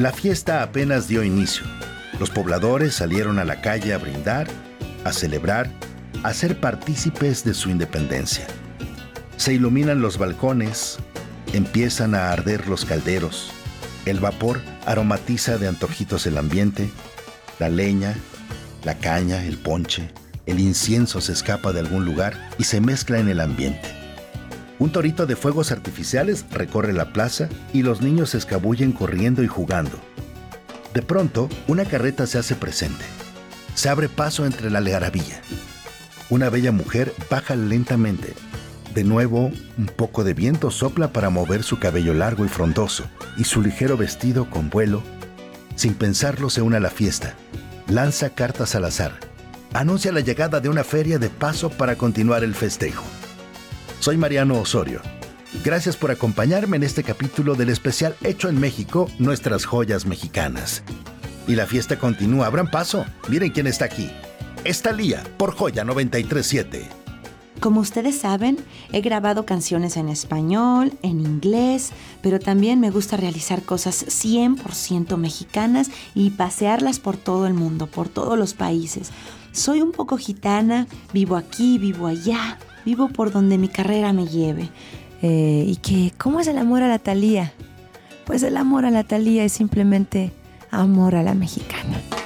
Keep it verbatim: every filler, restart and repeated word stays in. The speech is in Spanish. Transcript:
La fiesta apenas dio inicio. Los pobladores salieron a la calle a brindar, a celebrar, a ser partícipes de su independencia. Se iluminan los balcones, empiezan a arder los calderos, el vapor aromatiza de antojitos el ambiente, la leña, la caña, el ponche, el incienso se escapa de algún lugar y se mezcla en el ambiente. Un torito de fuegos artificiales recorre la plaza y los niños se escabullen corriendo y jugando. De pronto, una carreta se hace presente. Se abre paso entre la algarabía. Una bella mujer baja lentamente. De nuevo, un poco de viento sopla para mover su cabello largo y frondoso y su ligero vestido con vuelo. Sin pensarlo, se une a la fiesta. Lanza cartas al azar. Anuncia la llegada de una feria de paso para continuar el festejo. Soy Mariano Osorio. Gracias por acompañarme en este capítulo del especial Hecho en México, Nuestras Joyas Mexicanas. Y la fiesta continúa. Abran paso. Miren quién está aquí. Es Thalía, por Joya noventa y tres punto siete. Como ustedes saben, he grabado canciones en español, en inglés, pero también me gusta realizar cosas cien por ciento mexicanas y pasearlas por todo el mundo, por todos los países. Soy un poco gitana, vivo aquí, vivo allá, vivo por donde mi carrera me lleve. Eh, ¿Y qué? ¿Cómo es el amor a la Thalía? Pues el amor a la Thalía es simplemente amor a la mexicana.